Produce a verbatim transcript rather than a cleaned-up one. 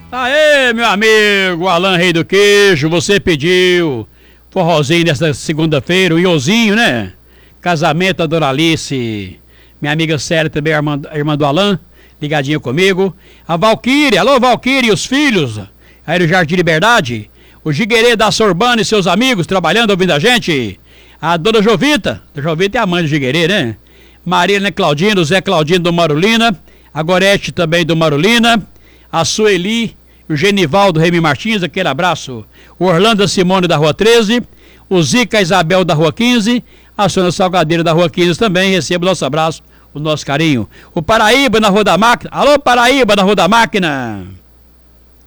Aê, meu amigo Alan Rei do Queijo, você pediu forrozinho nesta segunda-feira, o Iozinho, né? Casamento da Doralice. Minha amiga Célia também, a irmã, a irmã do Alan, ligadinha comigo. A Valquíria, alô Valquíria e os filhos, aí no Jardim Liberdade. O Jiguerê da Sorbana e seus amigos trabalhando, ouvindo a gente. A Dona Jovita, a Jovita é a mãe do Jiguerê, né? Marília Claudino, Zé Claudino do Marulina. A Gorete também do Marulina. A Sueli, o Genivaldo Remy Martins, aquele abraço. O Orlando Simone da Rua treze. O Zica Isabel da Rua quinze. A Sônia Salgadeira da Rua quinze também. Receba o nosso abraço, o nosso carinho. O Paraíba na Rua da Máquina. Alô, Paraíba na Rua da Máquina.